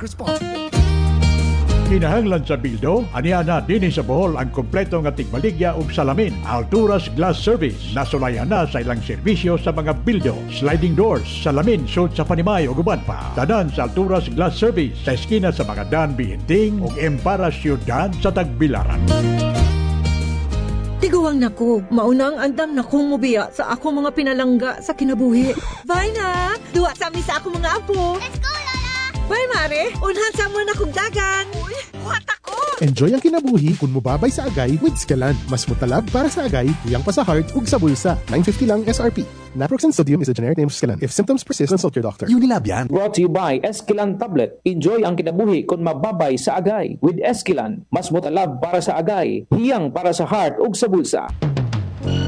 responsible. Kinahanglan sa bildo, aniana dinhi sa Bohol ang kompleto nga tigbaligya ug salamin. Alturas Glass Service. Nasulayan na sa ilang serbisyo sa mga bildo, sliding doors, salamin, sud sa Panimay ug uban pa. Tanan sa Alturas Glass Service sa eskina sa mga Dan Bihinting ug Empara Ciudad sa Tagbilaran. Tiguang nako, maunang andam na kong mubiya sa ako mga pinalangga sa kinabuhi. Bye na! Duwa sa sa ako mga apo. Let's go, Lola! Bye, Mare! Unhan sa mo na kong dagan. Uy, buhat ako! Enjoy ang kinabuhi kung mubabay sa agay with Scalan. Mas mutalab para sa agay, tuyang pa sa heart ug sa bulsa. $9.50 lang SRP. Naproxen sodium is a generic name of Scalan. If symptoms persist, consult your doctor. Unilab yan. Brought to you by Esquilan Tablet. Enjoy ang kinabuhi kung mababay sa agay. With Esquilan, mas mutalab para sa agay, hiyang para sa heart ug sa bulsa.